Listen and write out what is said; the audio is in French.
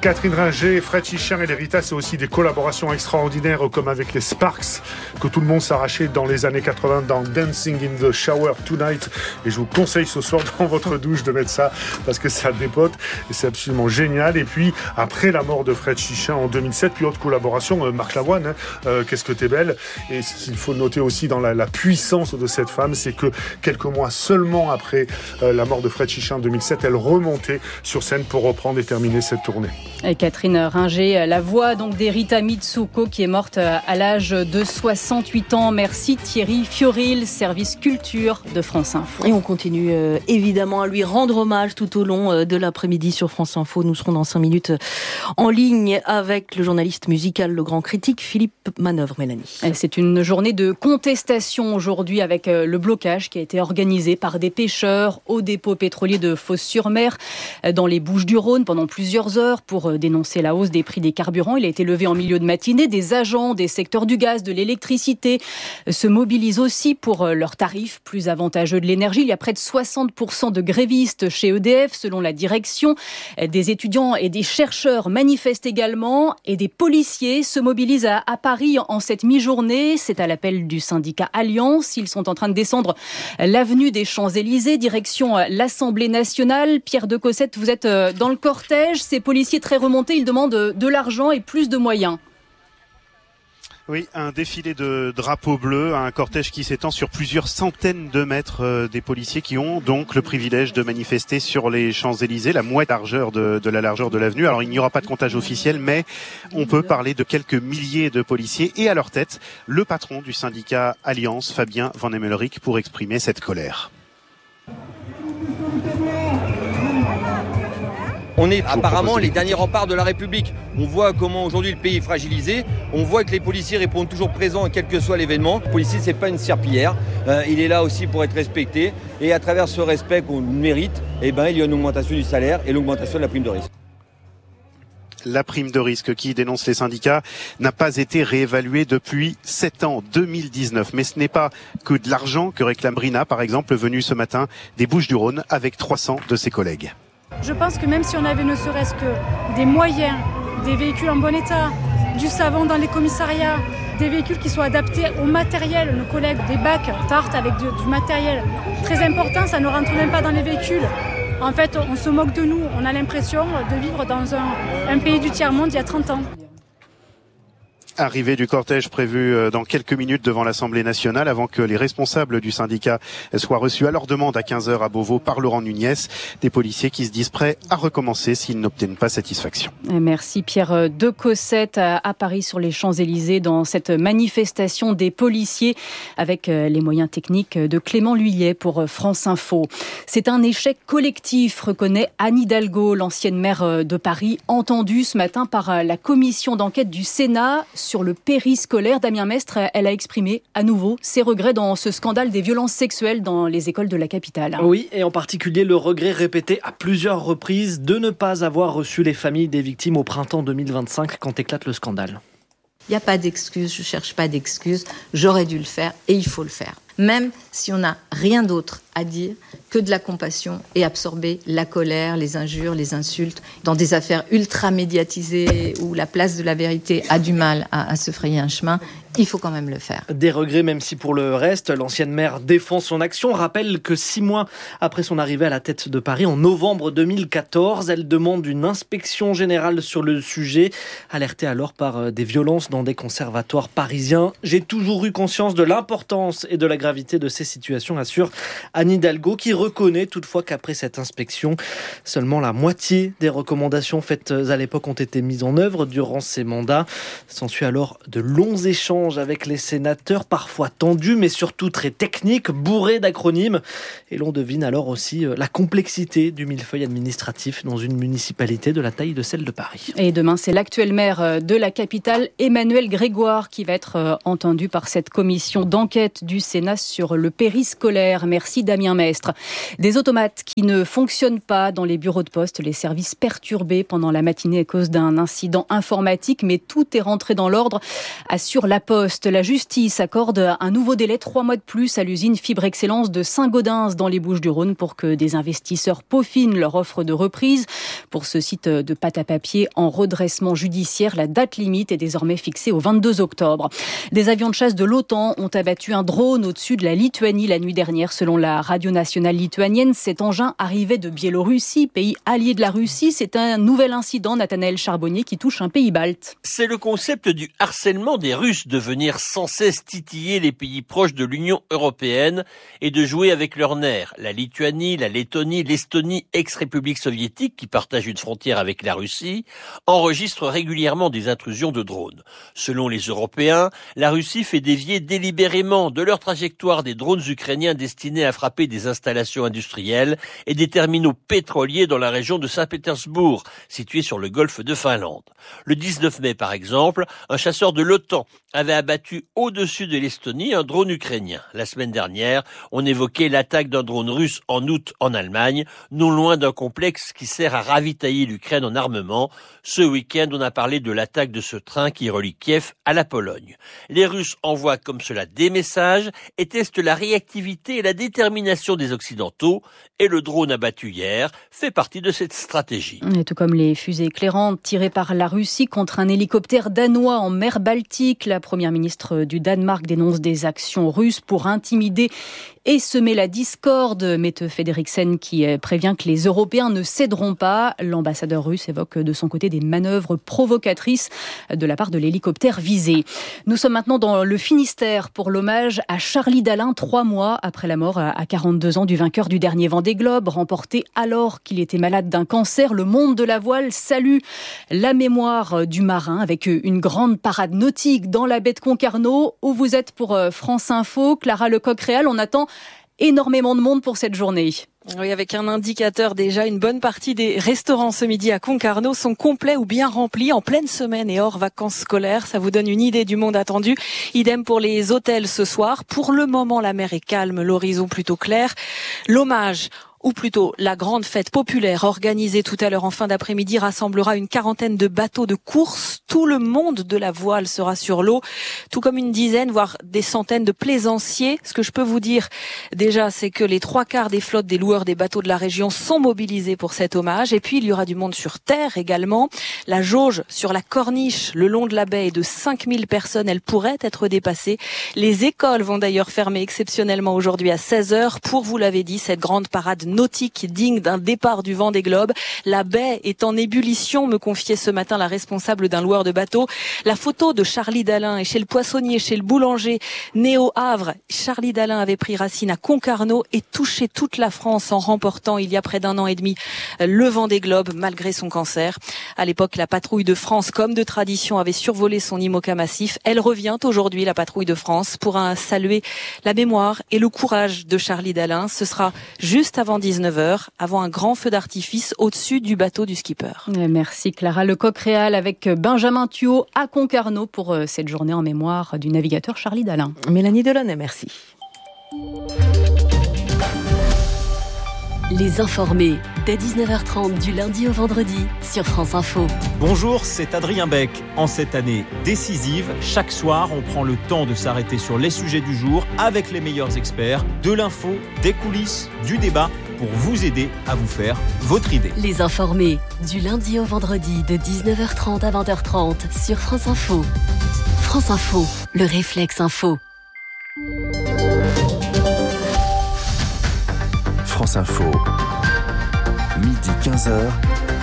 Catherine Ringer, Fred Chichin et Lerita, c'est aussi des collaborations extraordinaires comme avec les Sparks que tout le monde s'arrachait dans les années 80 dans Dancing in the Shower Tonight. Et je vous conseille ce soir dans votre douche de mettre ça parce que ça dépote et c'est absolument génial. Et puis après la mort de Fred Chichin en 2007, puis autre collaboration, Marc Lavoine, Qu'est-ce que t'es belle. Et ce qu'il faut noter aussi dans la puissance de cette femme, c'est que quelques mois seulement après la mort de Fred Chichin en 2007, elle remontait sur scène pour reprendre et terminer cette tournée. Et Catherine Ringer, la voix donc d'Erita Mitsuko qui est morte à l'âge de 68 ans. Merci Thierry Fioril, service culture de France Info. Et on continue évidemment à lui rendre hommage tout au long de l'après-midi sur France Info. Nous serons dans 5 minutes en ligne avec le journaliste musical, le grand critique Philippe Manœuvre. Mélanie. C'est une journée de contestation aujourd'hui avec le blocage qui a été organisé par des pêcheurs au dépôt pétrolier de Fos-sur-Mer dans les Bouches-du-Rhône pendant plusieurs heures pour dénoncer la hausse des prix des carburants. Il a été levé en milieu de matinée. Des agents des secteurs du gaz, de l'électricité se mobilisent aussi pour leurs tarifs plus avantageux de l'énergie. Il y a près de 60% de grévistes chez EDF selon la direction. Des étudiants et des chercheurs manifestent également et des policiers se mobilisent à Paris en cette mi-journée. C'est à l'appel du syndicat Alliance. Ils sont en train de descendre l'avenue des Champs-Élysées, direction l'Assemblée nationale. Pierre de Cossette, vous êtes dans le cortège. Ces policiers très remontés, ils demandent de l'argent et plus de moyens. Oui, un défilé de drapeaux bleus, un cortège qui s'étend sur plusieurs centaines de mètres, des policiers qui ont donc le privilège de manifester sur les Champs-Élysées, la moitié de la largeur de l'avenue. Alors il n'y aura pas de comptage officiel, mais on peut parler de quelques milliers de policiers et à leur tête, le patron du syndicat Alliance, Fabien Van Emmelerich, pour exprimer cette colère. On est apparemment les derniers remparts de la République. On voit comment aujourd'hui le pays est fragilisé. On voit que les policiers répondent toujours présents quel que soit l'événement. Le policier, c'est pas une serpillière. Il est là aussi pour être respecté. Et à travers ce respect qu'on mérite, il y a une augmentation du salaire et l'augmentation de la prime de risque. La prime de risque qui dénonce les syndicats n'a pas été réévaluée depuis 7 ans, 2019. Mais ce n'est pas que de l'argent que réclame Brina, par exemple, venue ce matin des Bouches-du-Rhône avec 300 de ses collègues. Je pense que même si on avait ne serait-ce que des moyens, des véhicules en bon état, du savon dans les commissariats, des véhicules qui soient adaptés au matériel, nos collègues des bacs partent avec du matériel très important, ça ne rentre même pas dans les véhicules. En fait, on se moque de nous, on a l'impression de vivre dans un pays du tiers-monde il y a 30 ans. Arrivée du cortège prévu dans quelques minutes devant l'Assemblée nationale avant que les responsables du syndicat soient reçus à leur demande à 15h à Beauvau par Laurent Nunez. Des policiers qui se disent prêts à recommencer s'ils n'obtiennent pas satisfaction. Merci Pierre de Cossette à Paris sur les Champs-Élysées dans cette manifestation des policiers avec les moyens techniques de Clément Lhuillet pour France Info. C'est un échec collectif, reconnaît Anne Hidalgo, l'ancienne maire de Paris, entendue ce matin par la commission d'enquête du Sénat sur le périscolaire. Damien Mestre, elle a exprimé à nouveau ses regrets dans ce scandale des violences sexuelles dans les écoles de la capitale. Oui, et en particulier le regret répété à plusieurs reprises de ne pas avoir reçu les familles des victimes au printemps 2025 quand éclate le scandale. Il n'y a pas d'excuses, je ne cherche pas d'excuses, j'aurais dû le faire et il faut le faire. Même si on n'a rien d'autre à dire que de la compassion et absorber la colère, les injures, les insultes dans des affaires ultra médiatisées où la place de la vérité a du mal à se frayer un chemin. Il faut quand même le faire. Des regrets, même si pour le reste, l'ancienne maire défend son action. Rappelle que 6 mois après son arrivée à la tête de Paris, en novembre 2014, elle demande une inspection générale sur le sujet, alertée alors par des violences dans des conservatoires parisiens. J'ai toujours eu conscience de l'importance et de la gravité de ces situations, assure Anne Hidalgo, qui reconnaît toutefois qu'après cette inspection, seulement la moitié des recommandations faites à l'époque ont été mises en œuvre durant ces mandats. S'ensuit alors de longs échanges avec les sénateurs, parfois tendus, mais surtout très techniques, bourrés d'acronymes. Et l'on devine alors aussi la complexité du millefeuille administratif dans une municipalité de la taille de celle de Paris. Et demain, c'est l'actuel maire de la capitale, Emmanuel Grégoire, qui va être entendu par cette commission d'enquête du Sénat menace sur le périscolaire. Merci Damien Mestre. Des automates qui ne fonctionnent pas dans les bureaux de poste, les services perturbés pendant la matinée à cause d'un incident informatique, mais tout est rentré dans l'ordre, assure La Poste. La justice accorde un nouveau délai, 3 mois de plus, à l'usine Fibre Excellence de Saint-Gaudens dans les Bouches-du-Rhône pour que des investisseurs peaufinent leur offre de reprise. Pour ce site de pâte à papier en redressement judiciaire, la date limite est désormais fixée au 22 octobre. Des avions de chasse de l'OTAN ont abattu un drone au-dessus de la Lituanie la nuit dernière. Selon la radio nationale lituanienne, cet engin arrivait de Biélorussie, pays allié de la Russie. C'est un nouvel incident, Nathanaël Charbonnier, qui touche un pays balte. C'est le concept du harcèlement des Russes de venir sans cesse titiller les pays proches de l'Union européenne et de jouer avec leurs nerfs. La Lituanie, la Lettonie, l'Estonie, ex-république soviétique qui partagent une frontière avec la Russie, enregistrent régulièrement des intrusions de drones. Selon les Européens, la Russie fait dévier délibérément de leur trajectoire des drones ukrainiens destinés à frapper des installations industrielles et des terminaux pétroliers dans la région de Saint-Pétersbourg, située sur le golfe de Finlande. Le 19 mai, par exemple, un chasseur de l'OTAN avait abattu au-dessus de l'Estonie un drone ukrainien. La semaine dernière, on évoquait l'attaque d'un drone russe en août en Allemagne, non loin d'un complexe qui sert à ravitailler l'Ukraine en armement. Ce week-end, on a parlé de l'attaque de ce train qui relie Kiev à la Pologne. Les Russes envoient comme cela des messages et testent la réactivité et la détermination des Occidentaux. Et le drone abattu hier fait partie de cette stratégie. Et tout comme les fusées éclairantes tirées par la Russie contre un hélicoptère danois en mer Baltique, la première ministre du Danemark dénonce des actions russes pour intimider et semer la discorde. Mette Frederiksen qui prévient que les Européens ne céderont pas. L'ambassadeur russe évoque de son côté des manœuvres provocatrices de la part de l'hélicoptère visé. Nous sommes maintenant dans le Finistère pour l'hommage à Charlie Dalin, 3 mois après la mort à 42 ans du vainqueur du dernier Vendée Globe, remporté alors qu'il était malade d'un cancer. Le monde de la voile salue la mémoire du marin avec une grande parade nautique dans la baie de Concarneau, où vous êtes pour France Info. Clara Lecoq-Réal, on attend énormément de monde pour cette journée. Oui, avec un indicateur déjà, une bonne partie des restaurants ce midi à Concarneau sont complets ou bien remplis en pleine semaine et hors vacances scolaires. Ça vous donne une idée du monde attendu. Idem pour les hôtels ce soir. Pour le moment, la mer est calme, l'horizon plutôt clair. L'hommage, ou plutôt la grande fête populaire organisée tout à l'heure en fin d'après-midi, rassemblera une quarantaine de bateaux de course. Tout le monde de la voile sera sur l'eau, tout comme une dizaine, voire des centaines de plaisanciers. Ce que je peux vous dire déjà, c'est que les 3/4 des flottes des loueurs des bateaux de la région sont mobilisés pour cet hommage. Et puis, il y aura du monde sur terre également. La jauge sur la corniche le long de la baie est de 5000 personnes. Elle pourrait être dépassée. Les écoles vont d'ailleurs fermer exceptionnellement aujourd'hui à 16h pour, vous l'avez dit, cette grande parade nautique digne d'un départ du Vendée Globe. La baie est en ébullition, me confiait ce matin la responsable d'un loueur de bateau. La photo de Charlie Dalin est chez le poissonnier, chez le boulanger, né au Havre. Charlie Dalin avait pris racine à Concarneau et touché toute la France en remportant il y a près d'1 an et demi le Vendée Globe malgré son cancer. À l'époque, la patrouille de France, comme de tradition, avait survolé son IMOCA massif. Elle revient aujourd'hui, la patrouille de France, pour saluer la mémoire et le courage de Charlie Dalin. Ce sera juste avant 19h, avant un grand feu d'artifice au-dessus du bateau du skipper. Merci Clara Lecoq-Réal avec Benjamin Thuot à Concarneau pour cette journée en mémoire du navigateur Charlie Dalin. Mélanie Delaunay, merci. Les informés, dès 19h30 du lundi au vendredi sur France Info. Bonjour, c'est Adrien Beck. En cette année décisive, chaque soir, on prend le temps de s'arrêter sur les sujets du jour avec les meilleurs experts, de l'info, des coulisses, du débat, pour vous aider à vous faire votre idée. Les informés, du lundi au vendredi de 19h30 à 20h30 sur France Info. France Info, le réflexe info. France Info, midi 15h.